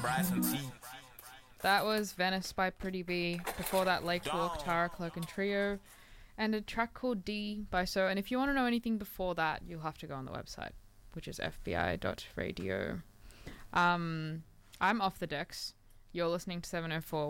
That was Venice by Pretty B. Before that, Lake Walk, Tara Cloak and Trio. And a track called D by So. And if you want to know anything before that, you'll have to go on the website, which is fbi.radio. I'm Off the Decks. You're listening to 704.